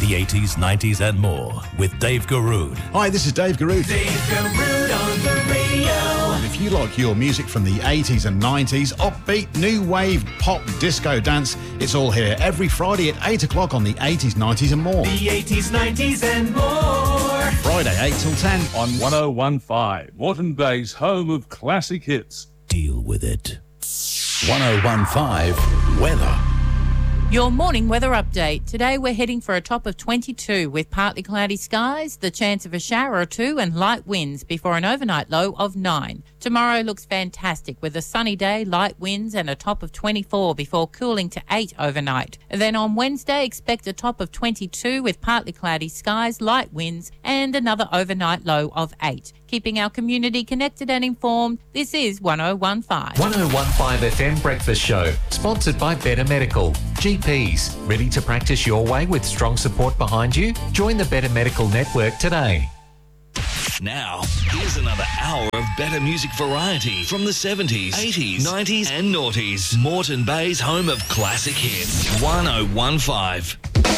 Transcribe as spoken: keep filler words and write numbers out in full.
The eighties, nineties and more with Dave Garoud. Hi, this is Dave Garoud. Dave Garoud on the radio. If you like your music from the eighties and nineties, upbeat, new wave, pop, disco, dance, it's all here every Friday at eight o'clock on the eighties, nineties and more. The eighties, nineties and more. Friday, eight till ten on one oh one point five, Moreton Bay's home of classic hits. Deal with it. one oh one point five weather. Your morning weather update. Today we're heading for a top of twenty-two with partly cloudy skies, the chance of a shower or two and light winds before an overnight low of nine. Tomorrow looks fantastic with a sunny day, light winds and a top of twenty-four before cooling to eight overnight. Then on Wednesday expect a top of twenty-two with partly cloudy skies, light winds and another overnight low of eight. Keeping our community connected and informed, this is one oh one point five. one oh one point five F M Breakfast Show, sponsored by Better Medical. G Ps, ready to practice your way with strong support behind you? Join the Better Medical Network today. Now, here's another hour of better music variety from the seventies, eighties, nineties and noughties. Moreton Bay's home of classic hits. one oh one point five.